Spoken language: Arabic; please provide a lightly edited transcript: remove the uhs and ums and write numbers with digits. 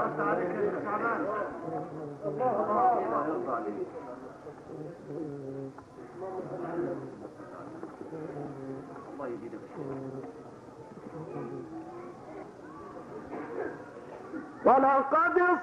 يرضى عليك يا شعبان. الله يرضى عليك. الله يزيدك. ولقد